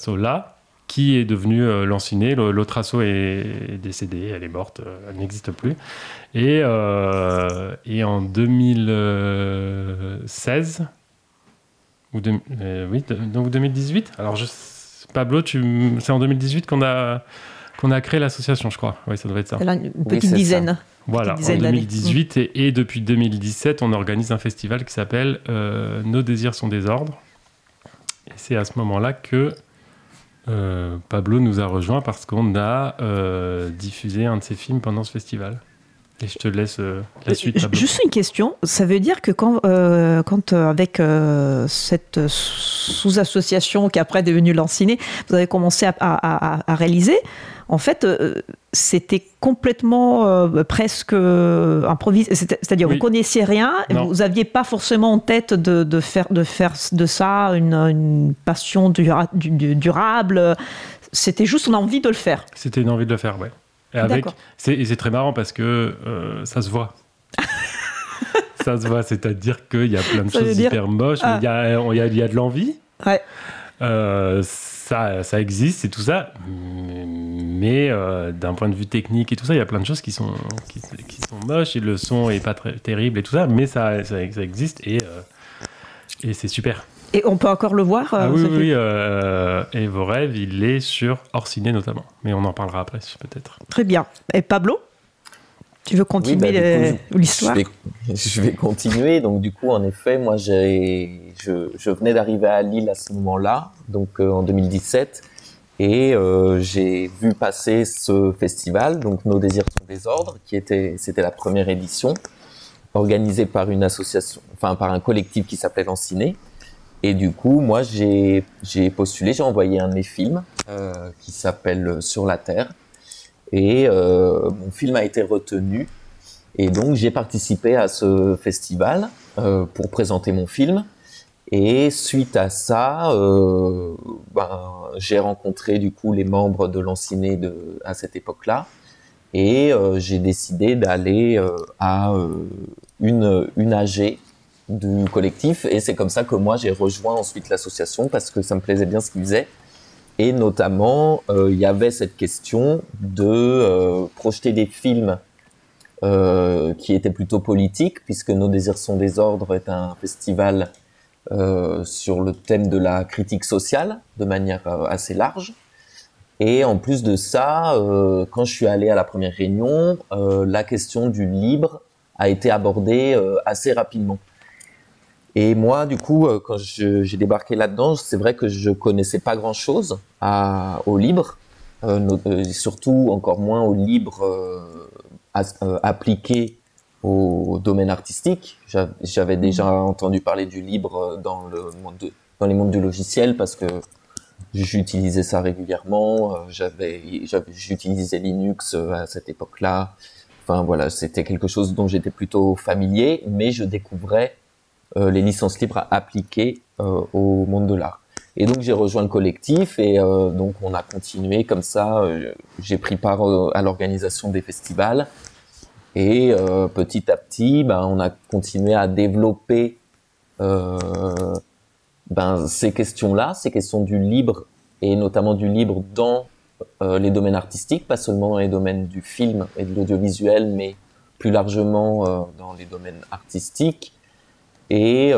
asso-là, qui est devenu Lanciné. L'autre asso est décédée, elle est morte, elle n'existe plus. Et en 2016, donc 2018, alors Pablo, c'est en 2018 qu'on a créé l'association, je crois. Oui, ça doit être ça. Une petite dizaine. Voilà, en 2018 et depuis 2017, on organise un festival qui s'appelle Nos désirs sont des ordres. Et c'est à ce moment-là que Pablo nous a rejoints parce qu'on a diffusé un de ses films pendant ce festival. Et je te laisse la suite, Pablo. Juste une question, ça veut dire que quand avec cette sous-association qui après est devenue Lanciné, vous avez commencé à réaliser, en fait, c'était complètement presque improvisé, c'est-à-dire vous ne connaissiez rien, vous n'aviez pas forcément en tête de faire de ça une passion durable, c'était juste une envie de le faire. C'était une envie de le faire, ouais. C'est très marrant parce que ça se voit. Ça se voit, c'est-à-dire qu'il y a plein de choses hyper moches, mais il y a de l'envie. Ouais. Ça existe et tout ça, mais d'un point de vue technique et tout ça, il y a plein de choses qui sont moches et le son est pas très terrible et tout ça, mais ça existe et c'est super. Et on peut encore le voir oui. Et vos rêves, il est sur Orciné notamment. Mais on en parlera après, peut-être. Très bien. Et Pablo, tu veux continuer l'histoire ? Je vais continuer. Donc du coup, en effet, moi, je venais d'arriver à Lille à ce moment-là, donc en 2017. Et j'ai vu passer ce festival, donc Nos désirs sont des ordres, c'était la première édition, organisée par une association, par un collectif qui s'appelait Lanciné. Et du coup, moi, j'ai postulé, j'ai envoyé un de mes films qui s'appelle Sur la Terre. Et mon film a été retenu. Et donc, j'ai participé à ce festival pour présenter mon film. Et suite à ça, j'ai rencontré du coup les membres de Lanciné à cette époque-là. Et j'ai décidé d'aller à une AG du collectif, et c'est comme ça que moi j'ai rejoint ensuite l'association parce que ça me plaisait bien ce qu'ils faisaient, et notamment il y avait cette question de projeter des films qui étaient plutôt politiques, puisque Nos désirs sont des ordres est un festival sur le thème de la critique sociale de manière assez large. Et en plus de ça, quand je suis allé à la première réunion, la question du libre a été abordée assez rapidement. Et moi, du coup, quand j'ai débarqué là-dedans, c'est vrai que je connaissais pas grand-chose au libre, surtout encore moins au libre appliqué au domaine artistique. J'avais déjà entendu parler du libre dans les mondes du logiciel parce que j'utilisais ça régulièrement. J'utilisais Linux à cette époque-là. Enfin voilà, c'était quelque chose dont j'étais plutôt familier, mais je découvrais les licences libres appliquées au monde de l'art. Et donc j'ai rejoint le collectif et donc on a continué comme ça. J'ai pris part à l'organisation des festivals et petit à petit, on a continué à développer ces questions-là, ces questions du libre et notamment du libre dans les domaines artistiques, pas seulement dans les domaines du film et de l'audiovisuel, mais plus largement dans les domaines artistiques. Et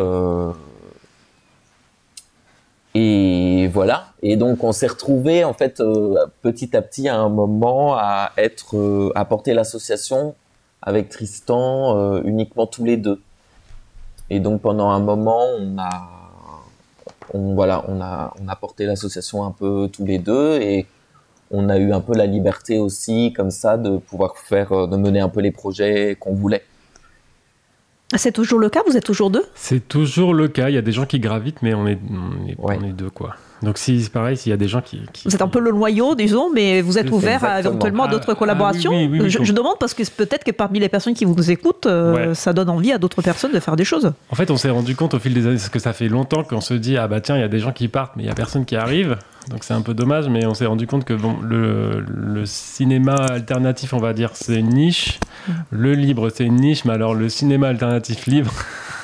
voilà. Et donc on s'est retrouvés en fait petit à petit à un moment à porter l'association avec Tristan uniquement tous les deux. Et donc pendant un moment on a porté l'association un peu tous les deux et on a eu un peu la liberté aussi comme ça de pouvoir de mener un peu les projets qu'on voulait. C'est toujours le cas ? Vous êtes toujours deux ? C'est toujours le cas. Il y a des gens qui gravitent, mais on est deux, quoi. Donc c'est pareil, s'il y a des gens qui... Vous êtes un peu le noyau, disons, mais vous êtes ouvert éventuellement à d'autres collaborations. Oui, je demande parce que peut-être que parmi les personnes qui vous écoutent, ça donne envie à d'autres personnes de faire des choses. En fait, on s'est rendu compte au fil des années, parce que ça fait longtemps qu'on se dit, tiens, il y a des gens qui partent, mais il n'y a personne qui arrive. Donc c'est un peu dommage, mais on s'est rendu compte que le cinéma alternatif, on va dire, c'est une niche. Le libre, c'est une niche, mais alors le cinéma alternatif libre...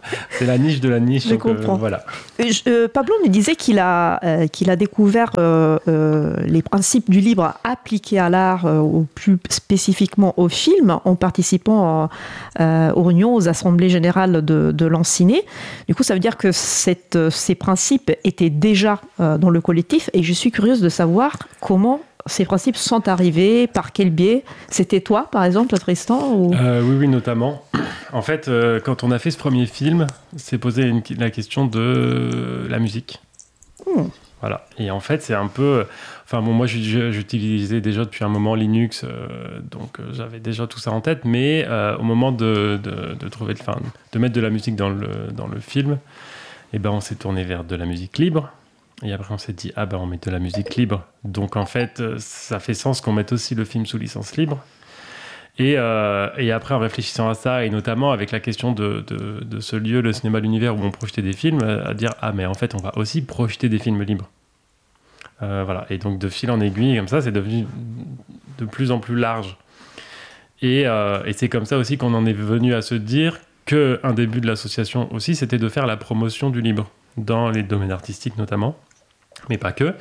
C'est la niche de la niche. Je comprends. Voilà. Pablo nous disait qu'il a découvert les principes du libre appliqués à l'art, ou plus spécifiquement au film, en participant aux réunions, aux assemblées générales de Lancinné. Du coup, ça veut dire que ces principes étaient déjà dans le collectif, et je suis curieuse de savoir comment ces principes sont arrivés, par quel biais. C'était toi, par exemple, Tristan ou... Oui, notamment. En fait, quand on a fait ce premier film, c'est posé la question de la musique. Voilà. Et en fait, c'est un peu... Enfin bon, moi, j'utilisais déjà depuis un moment Linux, donc j'avais déjà tout ça en tête, mais au moment de trouver, de mettre de la musique dans le film, eh ben, on s'est tourné vers de la musique libre. Et après, on s'est dit, on met de la musique libre. Donc, en fait, ça fait sens qu'on mette aussi le film sous licence libre. Et après, en réfléchissant à ça, et notamment avec la question de ce lieu, le cinéma de l'univers, où on projetait des films, à dire, mais en fait, on va aussi projeter des films libres. Voilà. Et donc, de fil en aiguille, comme ça, c'est devenu de plus en plus large. Et c'est comme ça aussi qu'on en est venu à se dire qu'un début de l'association aussi, c'était de faire la promotion du libre, dans les domaines artistiques notamment, mais pas que.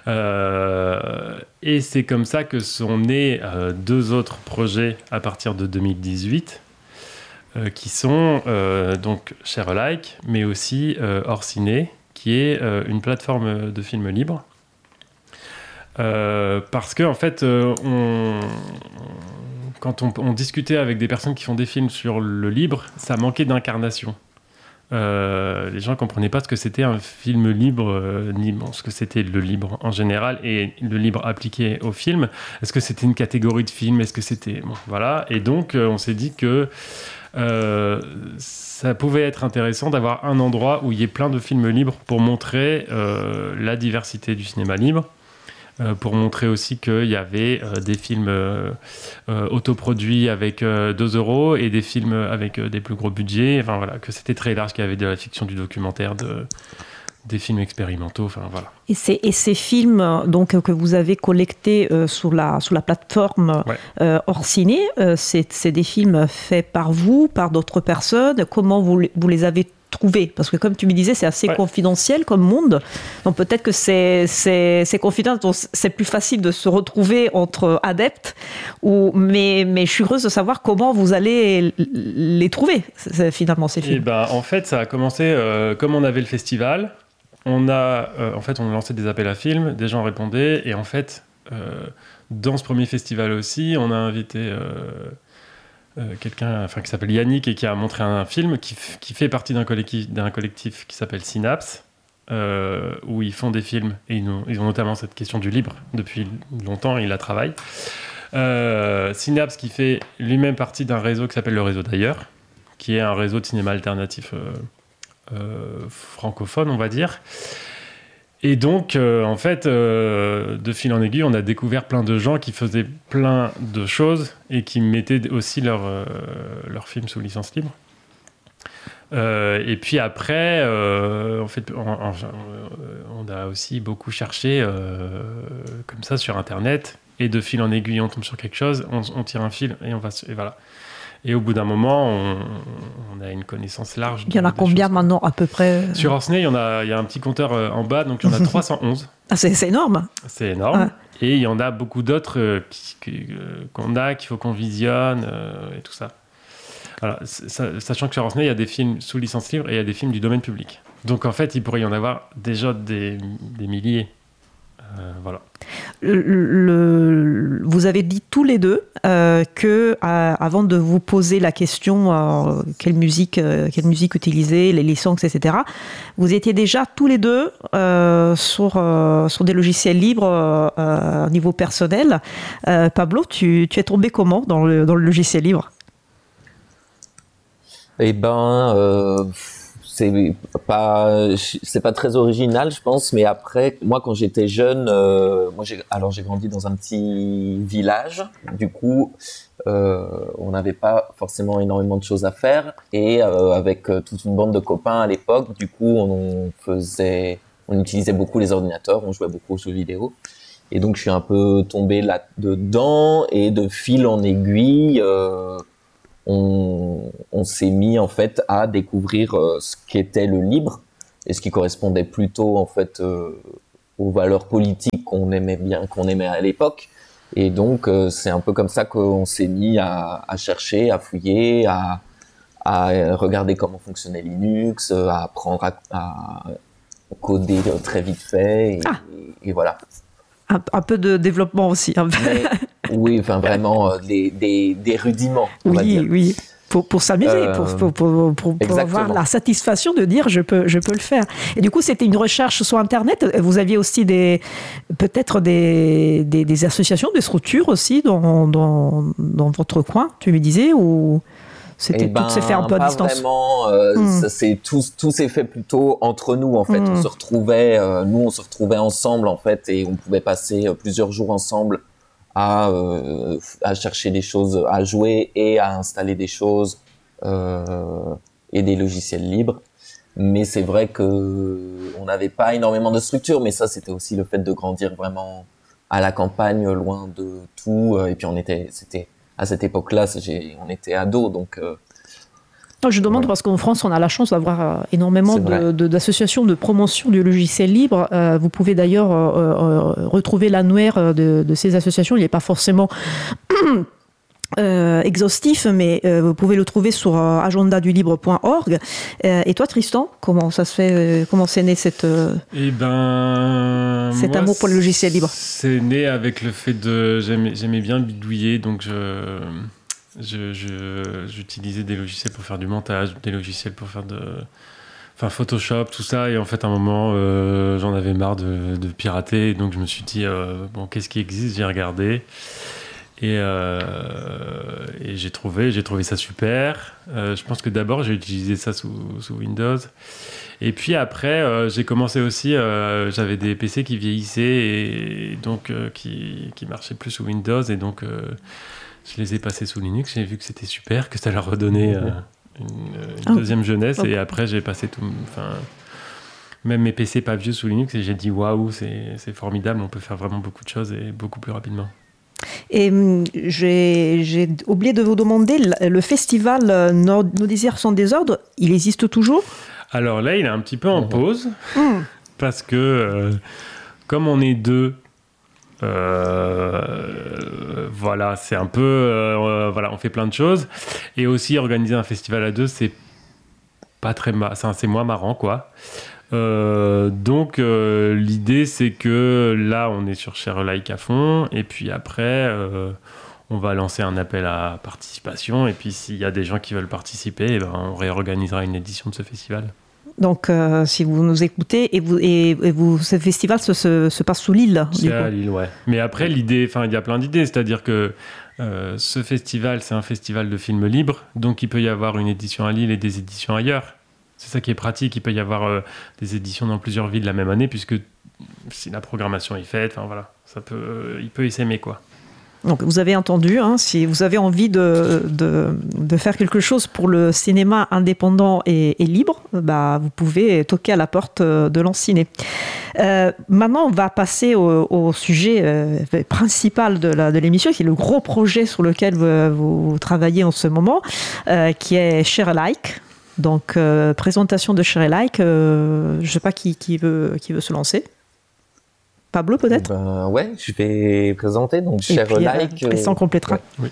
Et c'est comme ça que sont nés deux autres projets à partir de 2018, qui sont donc Share Alike, mais aussi Orciné, qui est une plateforme de films libres. Parce que en fait, quand on discutait avec des personnes qui font des films sur le libre, ça manquait d'incarnation. Les gens ne comprenaient pas ce que c'était un film libre, ni ce que c'était le libre en général, et le libre appliqué au film. Est-ce que c'était une catégorie de film? Est-ce que c'était... Bon, voilà. Et donc, on s'est dit que ça pouvait être intéressant d'avoir un endroit où il y ait plein de films libres pour montrer la diversité du cinéma libre. Pour montrer aussi qu'il y avait des films autoproduits avec 2 € et des films avec des plus gros budgets. Enfin, voilà, que c'était très large, qu'il y avait de la fiction, du documentaire, des films expérimentaux. Enfin, voilà. Et ces films donc, que vous avez collectés sur la plateforme Orciné, c'est des films faits par vous, par d'autres personnes. Comment vous les avez trouver, parce que comme tu me disais, c'est assez confidentiel comme monde, donc peut-être que c'est confidentiel, donc c'est plus facile de se retrouver entre adeptes, mais je suis heureuse de savoir comment vous allez les trouver, finalement, ces films. En fait, ça a commencé comme on avait le festival, on a lancé des appels à films, des gens répondaient, et en fait, dans ce premier festival aussi, on a invité... quelqu'un qui s'appelle Yannick et qui a montré un film qui fait partie d'un collectif qui s'appelle Synapse, où ils font des films et ils ont notamment cette question du libre depuis longtemps, ils la travaillent. Synapse qui fait lui-même partie d'un réseau qui s'appelle le réseau d'ailleurs, qui est un réseau de cinéma alternatif francophone, on va dire. Et donc, en fait, de fil en aiguille, on a découvert plein de gens qui faisaient plein de choses et qui mettaient aussi leurs films sous licence libre. Et puis après, en fait, on a aussi beaucoup cherché comme ça sur Internet. Et de fil en aiguille, on tombe sur quelque chose, on tire un fil et et voilà. Et au bout d'un moment, on a une connaissance large. Il y en a combien maintenant, à peu près? Sur Orciné, il y a un petit compteur en bas, donc il y en a 311. Ah, c'est énorme. C'est énorme. Ouais. Et il y en a beaucoup d'autres qu'il faut qu'on visionne et tout ça. Voilà, sachant que sur Orciné, il y a des films sous licence libre et il y a des films du domaine public. Donc en fait, il pourrait y en avoir déjà des milliers. Voilà. Vous avez dit tous les deux que avant de vous poser la question quelle musique utiliser, les licences, etc., vous étiez déjà tous les deux sur des logiciels libres au niveau personnel. Pablo, tu es tombé comment dans le logiciel libre? C'est pas très original, je pense, mais après, moi, quand j'étais jeune, j'ai grandi dans un petit village. Du coup, on n'avait pas forcément énormément de choses à faire, et avec toute une bande de copains à l'époque, du coup, on utilisait beaucoup les ordinateurs, on jouait beaucoup aux jeux vidéo, et donc je suis un peu tombé là-dedans, et de fil en aiguille, on s'est mis en fait à découvrir ce qu'était le libre et ce qui correspondait plutôt en fait aux valeurs politiques qu'on aimait à l'époque. Et donc c'est un peu comme ça qu'on s'est mis à chercher, à fouiller, à regarder comment fonctionnait Linux, à apprendre à coder très vite fait et voilà. Un peu de développement aussi. Mais, oui, enfin vraiment des rudiments. On va dire. Oui. Pour s'amuser, pour avoir la satisfaction de dire je peux le faire. Et du coup, c'était une recherche sur Internet. Vous aviez aussi peut-être des associations, des structures aussi dans votre coin, tu me disais, ou tout s'est fait un peu à distance? Vraiment, tout s'est fait plutôt entre nous en fait. On se retrouvait ensemble en fait et on pouvait passer plusieurs jours ensemble à chercher des choses, à jouer et à installer des choses et des logiciels libres. Mais c'est vrai que on n'avait pas énormément de structure, mais ça c'était aussi le fait de grandir vraiment à la campagne, loin de tout. Et puis c'était à cette époque-là, on était ados, donc. Je demande parce qu'en France, on a la chance d'avoir énormément d'associations de promotion du logiciel libre. Vous pouvez d'ailleurs retrouver l'annuaire de ces associations. Il n'est pas forcément exhaustif, mais vous pouvez le trouver sur agendadulibre.org. Et toi, Tristan, comment ça se fait, comment c'est né cet amour pour le logiciel libre? C'est né avec le fait j'aimais bien bidouiller, donc j'utilisais des logiciels pour faire du montage, des logiciels pour faire Photoshop, tout ça, et en fait à un moment j'en avais marre de pirater, donc je me suis dit qu'est-ce qui existe, j'ai regardé et j'ai trouvé ça super. Je pense que d'abord j'ai utilisé ça sous Windows, et puis après j'ai commencé aussi, j'avais des PC qui vieillissaient et donc qui marchaient plus sous Windows, et donc je les ai passés sous Linux. J'ai vu que c'était super, que ça leur redonnait une deuxième jeunesse. Et après, j'ai passé même mes PC pas vieux sous Linux. Et j'ai dit, waouh, c'est formidable. On peut faire vraiment beaucoup de choses et beaucoup plus rapidement. Et j'ai oublié de vous demander, le festival Nos désirs sont désordre, il existe toujours? Alors là, il est un petit peu en pause. Parce que, comme on est deux, voilà, c'est un peu on fait plein de choses, et aussi organiser un festival à deux, c'est pas très c'est moins marrant quoi. Donc l'idée c'est que là on est sur ShareAlike à fond, et puis après on va lancer un appel à participation, et puis s'il y a des gens qui veulent participer, on réorganisera une édition de ce festival. Donc, si vous nous écoutez, ce festival se passe sous Lille. C'est à Lille, ouais. Mais après, l'idée, il y a plein d'idées. C'est-à-dire que ce festival, c'est un festival de films libres. Donc, il peut y avoir une édition à Lille et des éditions ailleurs. C'est ça qui est pratique. Il peut y avoir des éditions dans plusieurs villes la même année, puisque si la programmation est faite, il peut s'aimer, quoi. Donc, vous avez entendu, si vous avez envie de faire quelque chose pour le cinéma indépendant et libre, vous pouvez toquer à la porte de Lanciné. Maintenant, on va passer au sujet principal de l'émission, qui est le gros projet sur lequel vous travaillez en ce moment, qui est ShareAlike. Donc, présentation de ShareAlike, je ne sais pas qui veut se lancer. Pablo, peut-être? Ouais, je vais présenter. Donc, ShareAlike. Tristan complétera. Oui.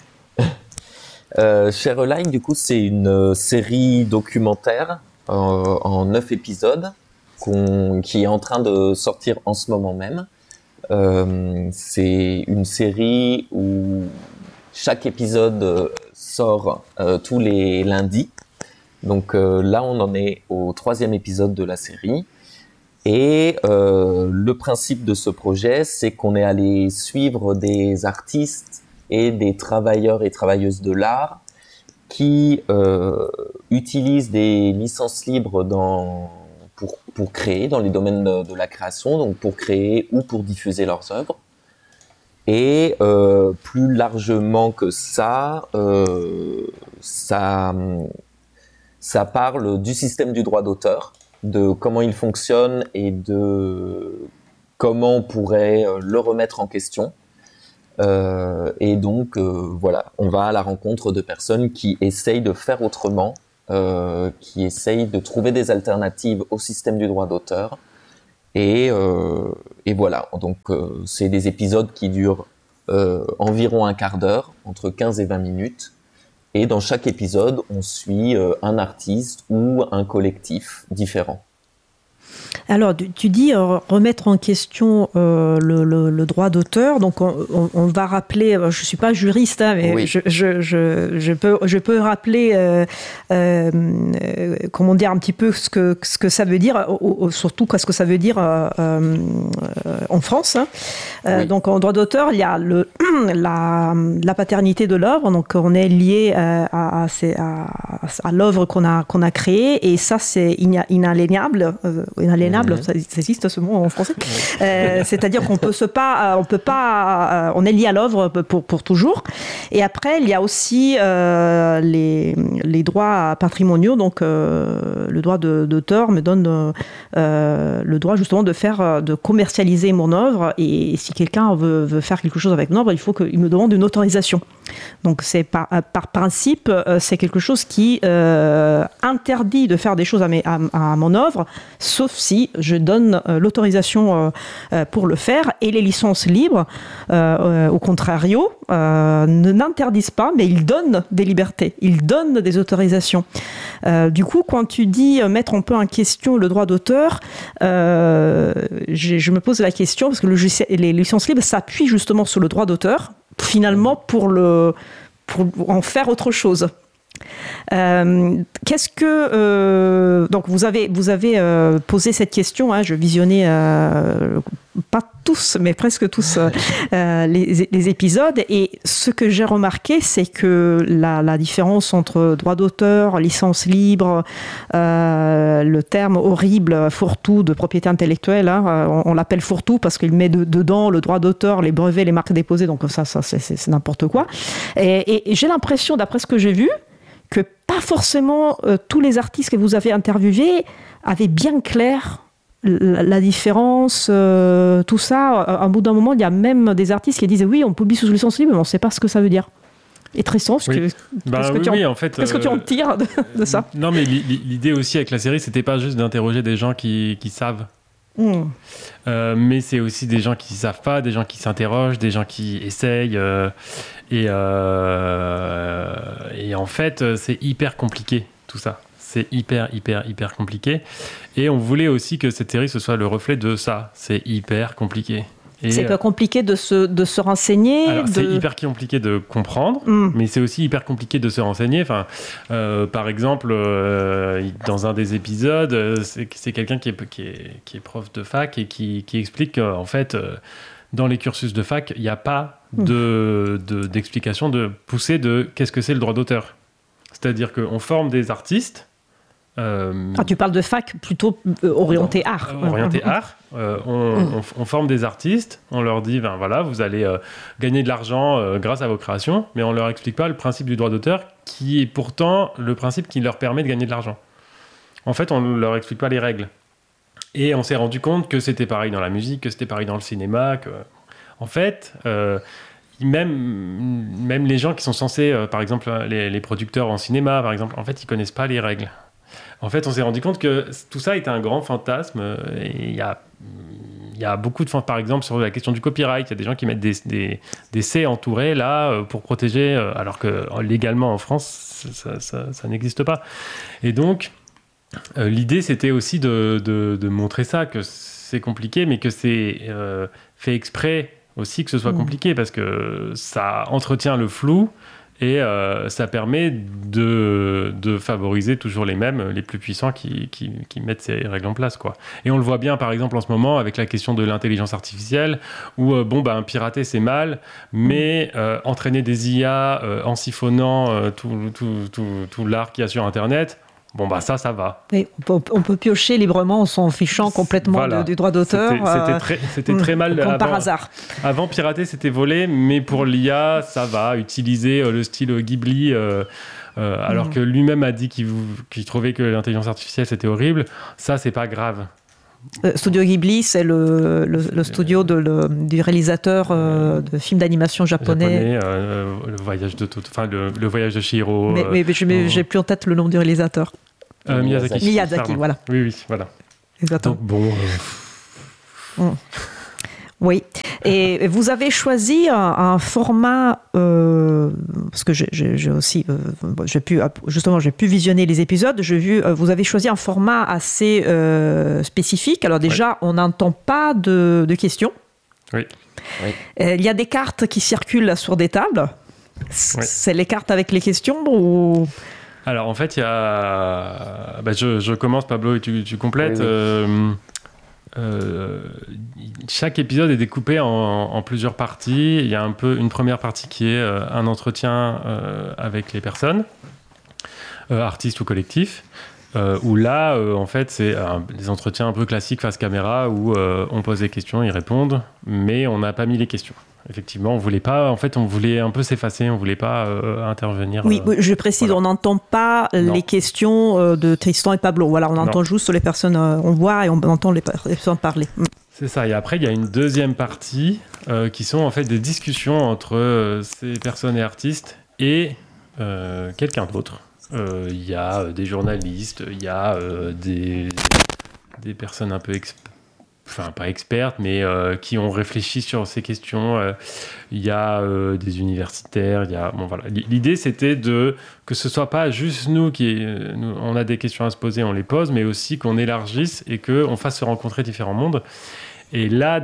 ShareAlike, du coup, c'est une série documentaire en 9 épisodes qui est en train de sortir en ce moment même. C'est une série où chaque épisode sort tous les lundis. Donc là, on en est au 3e épisode de la série. Et le principe de ce projet, c'est qu'on est allé suivre des artistes et des travailleurs et travailleuses de l'art qui utilisent des licences libres pour créer dans les domaines de la création, donc pour créer ou pour diffuser leurs œuvres. Et plus largement que ça, ça parle du système du droit d'auteur, de comment il fonctionne et de comment on pourrait le remettre en question. Et donc, voilà, on va à la rencontre de personnes qui essayent de faire autrement, qui essayent de trouver des alternatives au système du droit d'auteur. Et voilà, donc c'est des épisodes qui durent environ un quart d'heure, entre 15 et 20 minutes. Et dans chaque épisode, on suit un artiste ou un collectif différent. Alors, tu dis remettre en question le droit d'auteur. Donc, on va rappeler. Je ne suis pas juriste, hein, mais oui. je peux rappeler, comment dire, un petit peu ce que ça veut dire, surtout ce que ça veut dire en France. Hein. Oui. Donc, en droit d'auteur, il y a la paternité de l'œuvre. Donc, on est lié à l'œuvre qu'on a créée, et ça, c'est inaliénable. Ça existe ce mot en français. C'est-à-dire qu'on on est lié à l'œuvre pour toujours. Et après, il y a aussi les droits patrimoniaux. Donc, le droit d'auteur me donne le droit justement de commercialiser mon œuvre. Et si quelqu'un veut faire quelque chose avec mon œuvre, il faut qu'il me demande une autorisation. Donc, c'est par principe, c'est quelque chose qui interdit de faire des choses à mon œuvre, sauf si je donne l'autorisation pour le faire. Et les licences libres, au contrario, n'interdisent pas, mais ils donnent des libertés, ils donnent des autorisations. Du coup, quand tu dis mettre un peu en question le droit d'auteur, je me pose la question, parce que les licences libres s'appuient justement sur le droit d'auteur, finalement pour en faire autre chose. Qu'est-ce que donc vous avez posé cette question, hein, je visionnais pas tous mais presque tous les épisodes, et ce que j'ai remarqué, c'est que la différence entre droit d'auteur, licence libre, le terme horrible fourre-tout de propriété intellectuelle, hein, on l'appelle fourre-tout parce qu'il met dedans le droit d'auteur, les brevets, les marques déposées, donc ça c'est n'importe quoi, et j'ai l'impression, d'après ce que j'ai vu, que pas forcément tous les artistes que vous avez interviewés avaient bien clair la différence, tout ça. À bout d'un moment, il y a même des artistes qui disent oui, on publie sous licence libre, mais on ne sait pas ce que ça veut dire. Et Tristan, qu'est-ce que tu en tires de ça ? Non, mais l'idée aussi avec la série, c'était pas juste d'interroger des gens qui savent. Mais c'est aussi des gens qui savent pas, des gens qui s'interrogent, des gens qui essayent. Et en fait, c'est hyper compliqué, tout ça. C'est hyper compliqué. Et on voulait aussi que cette série, ce soit le reflet de ça. C'est hyper compliqué. Et c'est pas compliqué de se renseigner. Alors, c'est hyper compliqué de comprendre, mais c'est aussi hyper compliqué de se renseigner. Enfin, par exemple, dans un des épisodes, c'est quelqu'un qui est prof de fac et qui explique qu'en fait, dans les cursus de fac, il n'y a pas d'explication de poussée de qu'est-ce que c'est le droit d'auteur. C'est-à-dire qu'on forme des artistes. Tu parles de fac plutôt orienté art. Orienté art. On forme des artistes, on leur dit, ben voilà, vous allez gagner de l'argent grâce à vos créations, mais on ne leur explique pas le principe du droit d'auteur, qui est pourtant le principe qui leur permet de gagner de l'argent. En fait, on ne leur explique pas les règles. Et on s'est rendu compte que c'était pareil dans la musique, que c'était pareil dans le cinéma, que, en fait... Même les gens qui sont censés, par exemple les producteurs en cinéma, par exemple, en fait, ils connaissent pas les règles. En fait, on s'est rendu compte que tout ça était un grand fantasme. Et il y a beaucoup de fantasmes, par exemple, sur la question du copyright. Il y a des gens qui mettent des C entourés là pour protéger, alors que légalement en France, ça n'existe pas. Et donc, l'idée, c'était aussi de montrer ça, que c'est compliqué, mais que c'est fait exprès aussi que ce soit compliqué, parce que ça entretient le flou et ça permet de favoriser toujours les mêmes, les plus puissants qui mettent ces règles en place, quoi. Et on le voit bien par exemple en ce moment avec la question de l'intelligence artificielle où pirater c'est mal, mais entraîner des IA en siphonnant tout l'art qu'il y a sur Internet, ça va. Et on peut piocher librement en s'en fichant complètement du droit d'auteur. C'était très mal comme par hasard. Avant, pirater, c'était voler, mais pour l'IA, ça va. Utiliser le style Ghibli, alors que lui-même a dit qu'il trouvait que l'intelligence artificielle, c'était horrible. Ça, c'est pas grave. Studio Ghibli, c'est le studio du réalisateur de films d'animation japonais. Le voyage de le voyage de Chihiro. Mais j'ai plus en tête le nom du réalisateur. Miyazaki, voilà. Oui, voilà. Exactement. Donc bon. Oui. Et vous avez choisi un format parce que j'ai aussi j'ai pu visionner les épisodes. Vous avez choisi un format assez spécifique. Alors déjà, on n'entend pas de questions. Oui. Il y a des cartes qui circulent là, sur des tables. C'est les cartes avec les questions ou... Alors en fait, il y a. Je commence, Pablo, et tu complètes. Oui. Chaque épisode est découpé en plusieurs parties. Il y a une première partie qui est un entretien avec les personnes, artistes ou collectifs, où là, en fait, c'est des entretiens un peu classiques face caméra où on pose des questions, ils répondent, mais on n'a pas mis les questions. Effectivement, on voulait un peu s'effacer, on voulait pas intervenir. Oui, je précise, voilà. On n'entend pas les questions de Tristan et Pablo. Voilà, on entend juste les personnes, on voit et on entend les personnes parler. C'est ça. Et après, il y a une deuxième partie qui sont en fait des discussions entre ces personnes et artistes et quelqu'un d'autre. Il y a des journalistes, il y a des personnes un peu pas expertes, mais qui ont réfléchi sur ces questions. Il y a des universitaires. Voilà. L'idée, c'était que ce soit pas juste nous on a des questions à se poser, on les pose, mais aussi qu'on élargisse et qu'on fasse se rencontrer différents mondes. Et là,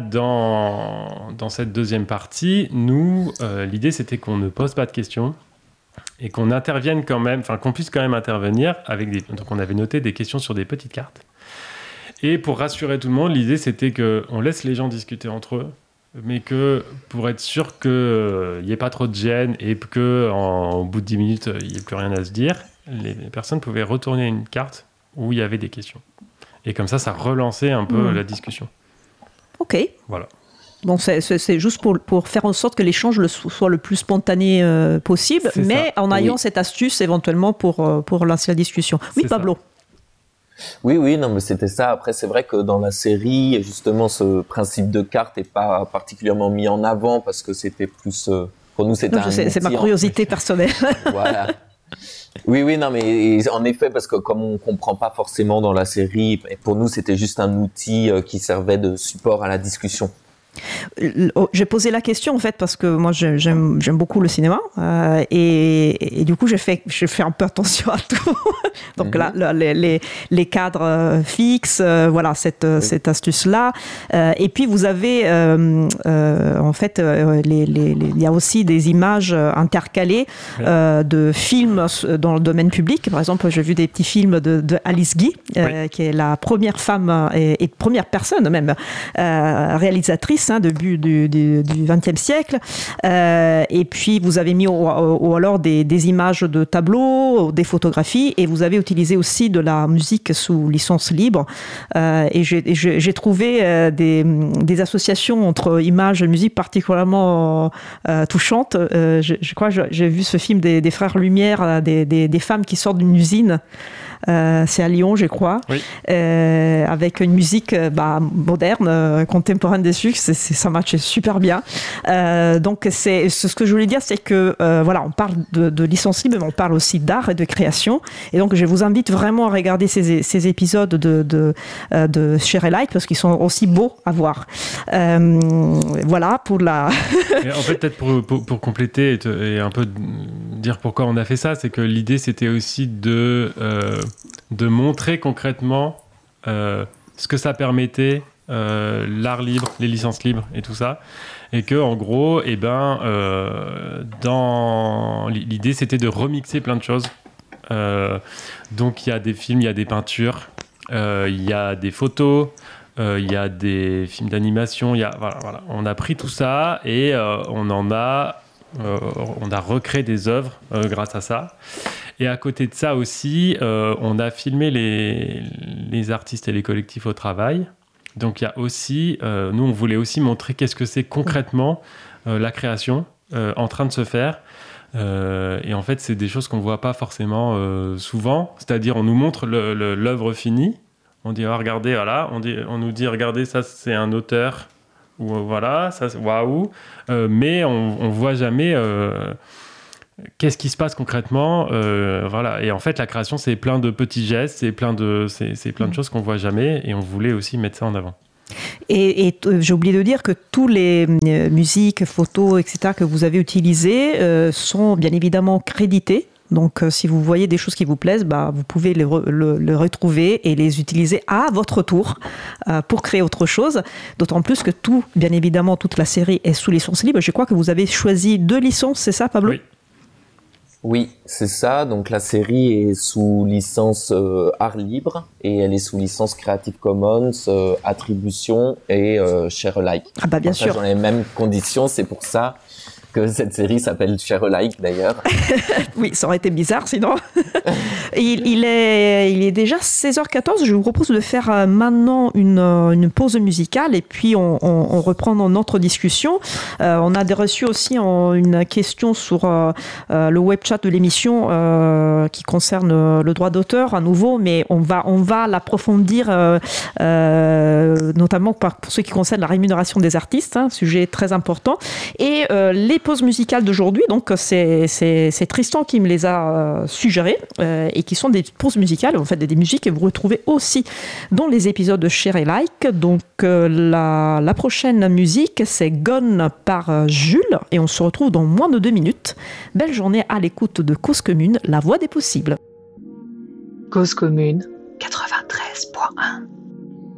dans cette deuxième partie, nous, l'idée, c'était qu'on ne pose pas de questions et qu'on intervienne quand même, qu'on puisse quand même intervenir donc on avait noté des questions sur des petites cartes. Et pour rassurer tout le monde, l'idée, c'était qu'on laisse les gens discuter entre eux, mais que pour être sûr qu'il n'y ait pas trop de gêne et qu'au bout de 10 minutes, il n'y ait plus rien à se dire, les personnes pouvaient retourner une carte où il y avait des questions. Et comme ça relançait un peu la discussion. Ok. Voilà. Bon, c'est juste pour faire en sorte que l'échange soit le plus spontané possible, mais en ayant cette astuce éventuellement pour lancer la discussion. Oui, Pablo. Oui, non, mais c'était ça. Après, c'est vrai que dans la série, justement, ce principe de carte n'est pas particulièrement mis en avant parce que c'était plus, pour nous, c'était c'est ma curiosité personnelle. Voilà. Oui, non, mais en effet, parce que comme on comprend pas forcément dans la série, pour nous, c'était juste un outil qui servait de support à la discussion. J'ai posé la question en fait parce que moi j'aime beaucoup le cinéma et du coup j'ai fait un peu attention à tout. Donc là les cadres fixes, voilà cette astuce là. Et puis vous avez en fait il y a aussi des images intercalées de films dans le domaine public. Par exemple, j'ai vu des petits films de Alice Guy qui est la première femme et première personne même réalisatrice début du XXe siècle. Et puis, vous avez mis ou alors des images de tableaux, des photographies, et vous avez utilisé aussi de la musique sous licence libre. Et j'ai trouvé des associations entre images et musique particulièrement touchantes. Je crois que j'ai vu ce film des Frères Lumière, des femmes qui sortent d'une usine. C'est à Lyon, je crois, avec une musique moderne, contemporaine dessus. Ça matche super bien. Donc, ce que je voulais dire, c'est que voilà, on parle de licence libre, mais on parle aussi d'art et de création. Et donc, je vous invite vraiment à regarder ces épisodes de Share a Like parce qu'ils sont aussi beaux à voir. Voilà pour la. En fait, peut-être pour compléter et un peu dire pourquoi on a fait ça, c'est que l'idée, c'était aussi de montrer concrètement ce que ça permettait, l'art libre, les licences libres et tout ça. Et que, en gros, l'idée, c'était de remixer plein de choses. Donc, il y a des films, il y a des peintures, il y a des photos, il y a des films d'animation. Voilà. On a pris tout ça et on a recréé des œuvres grâce à ça. Et à côté de ça aussi, on a filmé les artistes et les collectifs au travail. Donc il y a aussi, nous on voulait aussi montrer qu'est-ce que c'est concrètement la création en train de se faire. Et en fait, c'est des choses qu'on ne voit pas forcément souvent. C'est-à-dire, on nous montre l'œuvre finie, On dit, regardez, voilà, on nous dit, regardez, ça c'est un auteur, ou voilà, ça, waouh, mais on voit jamais qu'est-ce qui se passe concrètement, voilà. Et en fait, la création, c'est plein de petits gestes, c'est plein de choses qu'on voit jamais, et on voulait aussi mettre ça en avant. Et j'ai oublié de dire que tous les musiques, photos, etc. que vous avez utilisées sont bien évidemment créditées. Donc, si vous voyez des choses qui vous plaisent, vous pouvez les retrouver et les utiliser à votre tour pour créer autre chose. D'autant plus que bien évidemment, toute la série est sous licence libre. Je crois que vous avez choisi 2 licences, c'est ça, Pablo ? Oui, c'est ça. Donc la série est sous licence art libre et elle est sous licence Creative Commons, attribution et share alike. Ah bah bien sûr. Dans les mêmes conditions, c'est pour ça que cette série s'appelle Share Alike d'ailleurs. Oui, ça aurait été bizarre sinon. il est déjà 16h14. Je vous propose de faire maintenant une pause musicale et puis on reprend notre discussion. On a reçu aussi une question sur le web chat de l'émission qui concerne le droit d'auteur à nouveau, mais on va l'approfondir notamment pour ce qui concerne la rémunération des artistes, sujet très important. Et les pauses musicales d'aujourd'hui, donc c'est Tristan qui me les a suggérées et qui sont des pauses musicales, en fait des musiques que vous retrouvez aussi dans les épisodes de Share et Like. Donc la prochaine musique, c'est Gone par Jules et on se retrouve dans moins de 2 minutes. Belle journée à l'écoute de Cause Commune, la voix des possibles. Cause Commune 93.1